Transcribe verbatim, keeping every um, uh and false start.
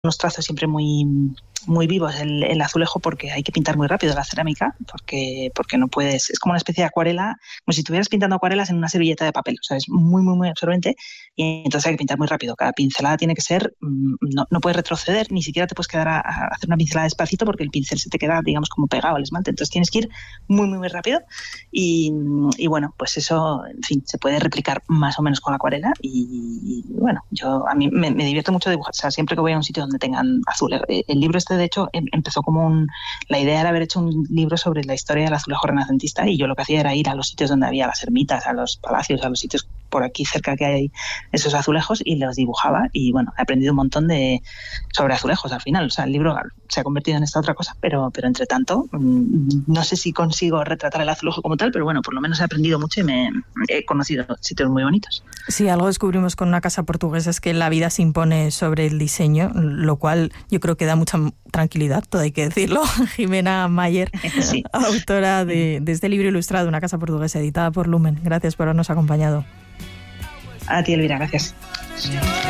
unos trazos siempre muy, muy vivos el, el azulejo, porque hay que pintar muy rápido la cerámica, porque, porque no puedes, es como una especie de acuarela, como si estuvieras pintando acuarelas en una servilleta de papel, o sea, es muy, muy, muy absorbente, y entonces hay que pintar muy rápido. Cada pincelada tiene que ser, no, no puedes retroceder, ni siquiera te puedes quedar a, a hacer una pincelada despacito, porque el pincel se te queda, digamos, como pegado al esmalte, entonces tienes que ir muy, muy, muy rápido, y, y bueno, pues eso, en fin, se puede replicar más o menos con la acuarela, y, y bueno, yo a mí me, me divierto mucho dibujar, o sea, siempre que voy a un sitio donde tengan azules. El libro este, de hecho, empezó como un... La idea era haber hecho un libro sobre la historia del azulejo renacentista, y yo lo que hacía era ir a los sitios donde había las ermitas, a los palacios, a los sitios por aquí cerca que hay esos azulejos, y los dibujaba, y bueno, he aprendido un montón de sobre azulejos al final. O sea, el libro se ha convertido en esta otra cosa, pero, pero entre tanto, no sé si consigo retratar el azulejo como tal, pero bueno, por lo menos he aprendido mucho y me he conocido sitios muy bonitos. Sí, algo descubrimos con Una casa portuguesa, es que la vida se impone sobre el diseño, lo cual yo creo que da mucha tranquilidad, todo hay que decirlo. Jimena Mayer, sí. autora de, de este libro ilustrado, Una casa portuguesa, editada por Lumen. Gracias por habernos acompañado. A ti, Elvira, gracias.